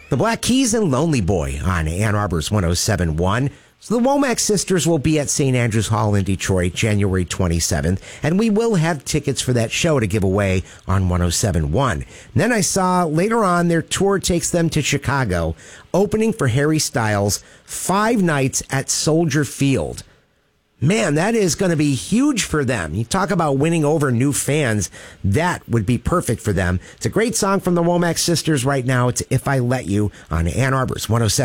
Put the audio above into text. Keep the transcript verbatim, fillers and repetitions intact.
The Black Keys and Lonely Boy on Ann Arbor's one oh seven point one. So the Womack Sisters will be at Saint Andrews Hall in Detroit January twenty-seventh, and we will have tickets for that show to give away on one oh seven point one. Then I saw later on their tour takes them to Chicago, opening for Harry Styles, five nights at Soldier Field. Man, that is going to be huge for them. You talk about winning over new fans. That would be perfect for them. It's a great song from the Womack Sisters right now. It's If I Let You on Ann Arbor's one oh seven.